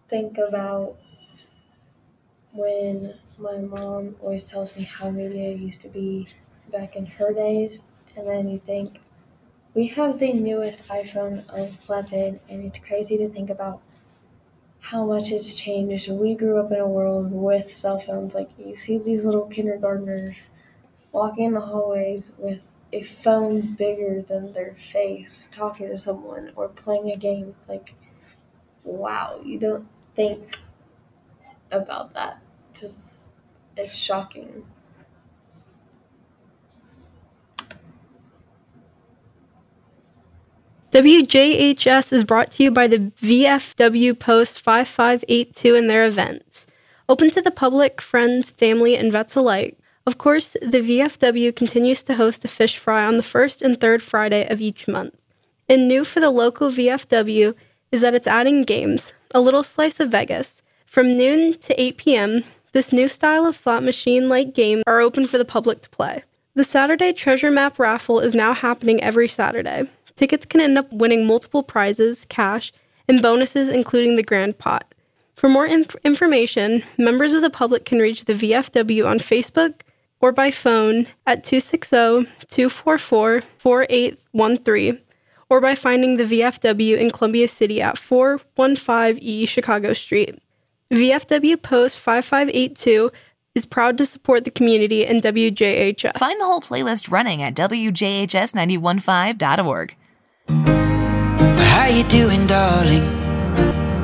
think about when my mom always tells me how media used to be back in her days, and then you think we have the newest iPhone 11, and it's crazy to think about how much it's changed. We grew up in a world with cell phones. Like, you see these little kindergartners walking in the hallways with a phone bigger than their face, talking to someone or playing a game. It's like, wow, you don't think about that. Just, it's shocking. WJHS is brought to you by the VFW Post 5582 and their events. Open to the public, friends, family, and vets alike. Of course, the VFW continues to host a fish fry on the first and third Friday of each month. And new for the local VFW is that it's adding games, a little slice of Vegas. From noon to 8 p.m., this new style of slot machine-like game are open for the public to play. The Saturday Treasure Map raffle is now happening every Saturday. Tickets can end up winning multiple prizes, cash, and bonuses, including the grand pot. For more information, members of the public can reach the VFW on Facebook or by phone at 260-244-4813 or by finding the VFW in Columbia City at 415E Chicago Street. VFW Post 5582 is proud to support the community and WJHS. Find the whole playlist running at WJHS915.org. How you doing, darling?